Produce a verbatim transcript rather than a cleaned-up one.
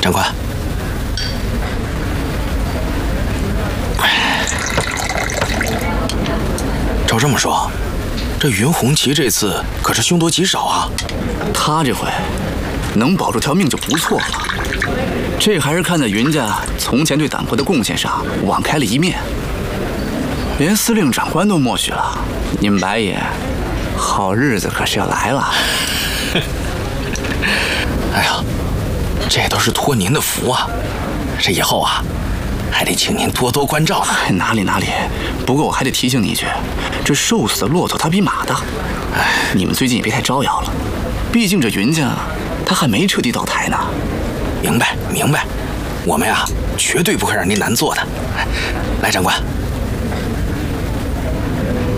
长官，照这么说，这云红旗这次可是凶多吉少啊！ 他这回能保住条命就不错了。这还是看在云家从前对党国的贡献上网开了一面，连司令长官都默许了。你们白爷，好日子可是要来了。 哎呀，这都是托您的福啊！这以后啊，还得请您多多关照呢。 哪里哪里，不过我还得提醒你一句，这瘦死的骆驼它比马大。哎，你们最近也别太招摇了，毕竟这云家他还没彻底倒台呢。 明白明白，我们呀绝对不会让您难做的。来，长官，